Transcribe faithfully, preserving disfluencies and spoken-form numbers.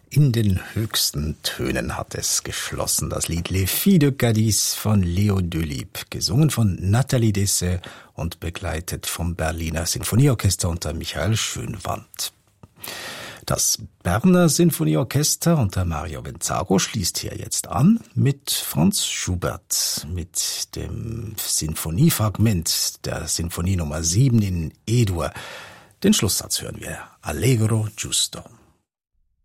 In den höchsten Tönen hat es geschlossen, das Lied Les Filles de Cadiz von Leo Delibes, gesungen von Nathalie Dessay und begleitet vom Berliner Sinfonieorchester unter Michael Schönwandt. Das Berner Sinfonieorchester unter Mario Venzago schließt hier jetzt an mit Franz Schubert, mit dem Sinfoniefragment der Sinfonie Nummer sieben in E-Dur. Den Schlusssatz hören wir, Allegro giusto.